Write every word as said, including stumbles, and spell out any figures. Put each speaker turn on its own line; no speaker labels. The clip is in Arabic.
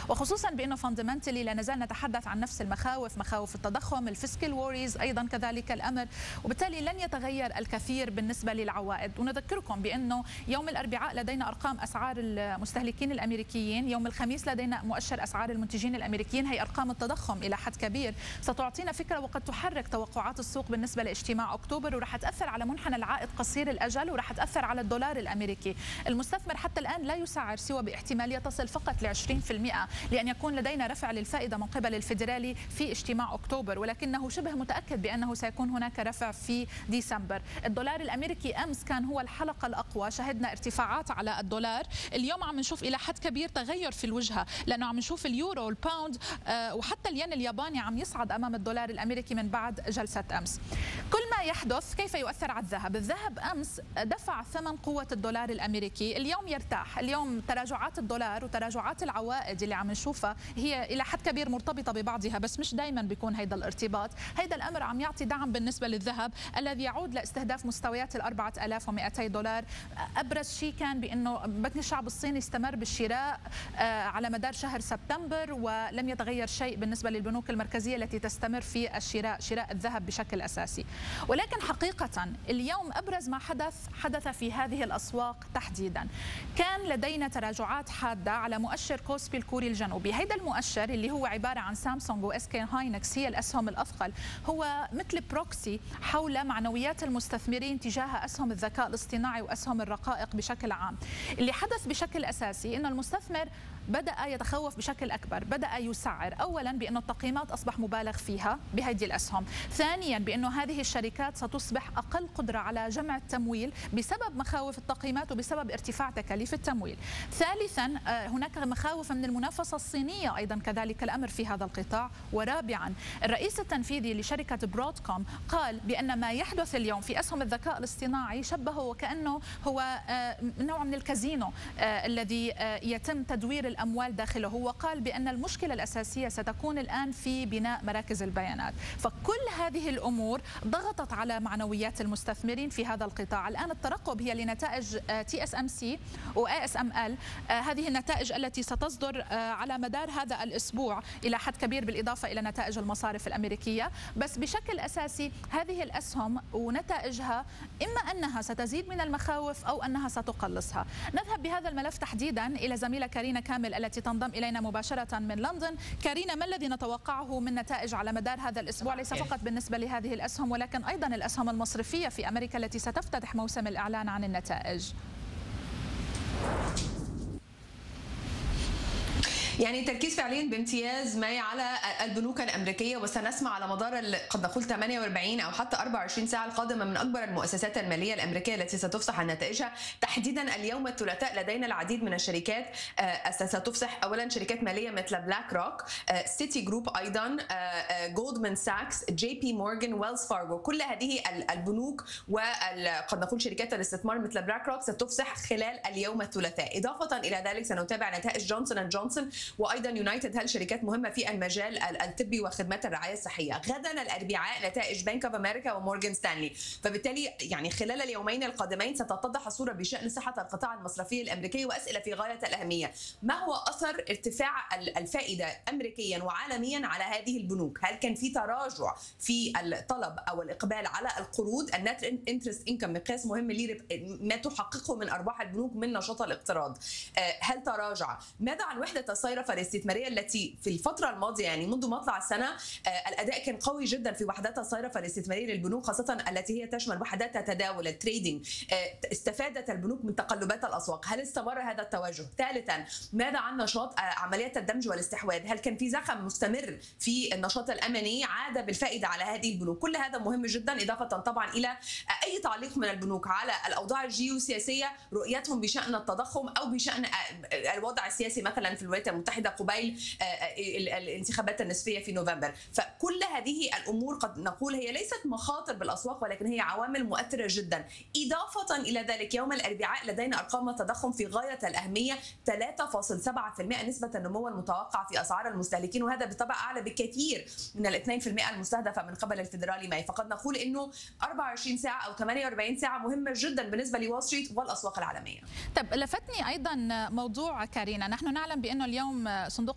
وخصوصا بأنه فاندمنتالي لا نزال نتحدث عن نفس المخاوف، مخاوف التضخم، الفيسكال ووريز أيضا كذلك الأمر، وبالتالي لن يتغير الكثير بالنسبة للعوائد. ونذكركم بأنه يوم الأربعاء لدينا أرقام أسعار المستهلكين الأمريكيين، يوم الخميس لدينا مؤشر أسعار المنتجين الأمريكيين، هي أرقام التضخم إلى حد كبير ستعطينا فكرة وقد تحرك توقعات السوق بالنسبة لاجتماع أكتوبر، ورح تأثر على منحنى العائد قصير الأجل، ورح تأثر على الدولار الأمريكي. المستثمر حتى الآن لا يسعر سوى باحتمالية تصل فقط ل عشرين بالمئة لأن يكون لدينا رفع للفائدة من قبل الفيدرالي في اجتماع أكتوبر، ولكنه شبه متأكد بأنه سيكون هناك رفع في ديسمبر. الدولار الأمريكي أمس كان هو الحلقة الأقوى، شهدنا ارتفاعات على الدولار. اليوم عم نشوف إلى حد كبير تغير في الوجهة، لأنه عم نشوف اليورو والباوند وحتى الين الياباني عم يصعد أمام الدولار الأمريكي من بعد جلسة أمس. كل ما يحدث كيف يؤثر على الذهب؟ الذهب أمس دفع ثمن قوة الدولار الأمريكي، اليوم يرتاح. اليوم تراجعات الدولار وتراجعات العوائد اللي عم نشوفها هي إلى حد كبير مرتبطة ببعضها، بس مش دائما بيكون هيدا الارتباط. هيدا الأمر عم يعطي دعم بالنسبة للذهب الذي يعود لاستهداف مستويات ال أربعة آلاف ومئتي دولار. أبرز شيء كان بأنه بنك الشعب الصيني استمر بالشراء على مدار شهر سبتمبر، ولم يتغير شيء بالنسبة للبنوك المركزية التي تستمر في الشراء شراء الذهب بشكل أساسي. ولكن حقيقة اليوم أبرز ما حدث حدث في هذه الأسواق تحديدا. كان لدينا تراجعات حادة على مؤشر كوسبي الكوري الجنوبي. هيدا المؤشر اللي هو عبارة عن سامسونج واس كي هاينكس، هي الأسهم الأثقل، هو مثل بروكسي حول معنويات المستثمرين تجاه أسهم الذكاء الاصطناعي وأسهم الرقائق بشكل عام. اللي حدث بشكل أساسي إنه المستثمر بدأ يتخوف بشكل أكبر، بدأ يسعر أولا بأن التقييمات أصبح مبالغ فيها بهذه الأسهم، ثانيا بأنه هذه الشركات ستصبح أقل قدرة على جمع التمويل بسبب مخاوف التقييمات وبسبب ارتفاع تكاليف التمويل، ثالثا هناك مخاوف من المنافسة الصينية أيضا كذلك الأمر في هذا القطاع، ورابعا الرئيس التنفيذي لشركة برودكوم قال بأن ما يحدث اليوم في أسهم الذكاء الاصطناعي شبهه وكأنه هو نوع من الكازينو الذي يتم تدوير الأموال داخله. هو قال بأن المشكلة الأساسية ستكون الآن في بناء مراكز البيانات، فكل هذه الأمور ضغطت على معنويات المستثمرين في هذا القطاع. الآن الترقب هي لنتائج تي اس ام سي و اي اس ام ال، هذه النتائج التي ستصدر على مدار هذا الأسبوع إلى حد كبير، بالإضافة إلى نتائج المصارف الأمريكية. بس بشكل أساسي هذه الأسهم ونتائجها إما أنها ستزيد من المخاوف أو أنها ستقلصها. نذهب بهذا الملف تحديدا إلى زميلة كارينا كامل التي تنضم إلينا مباشرة من لندن. كارينا، ما الذي نتوقعه من نتائج على مدار هذا الأسبوع، ليس فقط بالنسبة لهذه الأسهم ولكن أيضا الأسهم المصرفية في أمريكا التي ستفتتح موسم الإعلان عن النتائج؟
يعني تركيز فعليا بامتياز ما على البنوك الامريكيه، وسنسمع على مدار قد نقول ثمانية وأربعين او حتى أربعة وعشرين ساعه القادمه من اكبر المؤسسات الماليه الامريكيه التي ستفصح عن نتائجها. تحديدا اليوم الثلاثاء لدينا العديد من الشركات ستفصح. اولا شركات ماليه مثل بلاك روك، سيتي جروب، ايضا جولدمان ساكس، جي بي مورغان، ويلز فارغو. كل هذه البنوك وقد نقول شركات الاستثمار مثل بلاك روك ستفصح خلال اليوم الثلاثاء. اضافه الى ذلك سنتابع نتائج جونسون اند جونسون وايضا يونايتد هيلث، شركات مهمه في المجال الطبي وخدمات الرعايه الصحيه. غدا الاربعاء نتائج بنك اوف امريكا ومورغان ستانلي. فبالتالي يعني خلال اليومين القادمين ستتضح الصوره بشان صحه القطاع المصرفي الامريكي، واسئله في غايه الاهميه. ما هو اثر ارتفاع الفائده امريكيا وعالميا على هذه البنوك؟ هل كان في تراجع في الطلب او الاقبال على القروض؟ النت انترست انكم مقياس مهم ليه ما تحققه من ارباح البنوك من نشاط الاقتراض، هل تراجع؟ ماذا عن وحده الصيرفه الاستثماريه التي في الفتره الماضيه يعني منذ مطلع السنه الاداء كان قوي جدا في وحدات الصيرفه الاستثماريه للبنوك، خاصه التي هي تشمل وحدات التداول التريدينج. استفادت البنوك من تقلبات الاسواق، هل استمر هذا التوجه؟ ثالثا ماذا عن نشاط عمليات الدمج والاستحواذ؟ هل كان في زخم مستمر في النشاط الامني عاد بالفائده على هذه البنوك؟ كل هذا مهم جدا، اضافه طبعا الى اي تعليق من البنوك على الاوضاع الجيوسياسيه، رؤيتهم بشان التضخم او بشان الوضع السياسي مثلا في الولايات المتحده قبيل الانتخابات النسبيه في نوفمبر. فكل هذه الامور قد نقول هي ليست مخاطر بالاسواق ولكن هي عوامل مؤثره جدا. اضافه الى ذلك يوم الاربعاء لدينا ارقام التضخم في غايه الاهميه، ثلاثة فاصلة سبعة بالمئة نسبه النمو المتوقع في اسعار المستهلكين، وهذا بالطبع اعلى بكثير من ال اثنين بالمئة المستهدفه من قبل الفيدرالي ماي. فقد نقول انه أربعة وعشرين ساعه او ثمانية وأربعين ساعه مهمه جدا بالنسبه لوول ستريت والاسواق العالميه.
طب لفتني ايضا موضوع كارينا، نحن نعلم بانه اليوم صندوق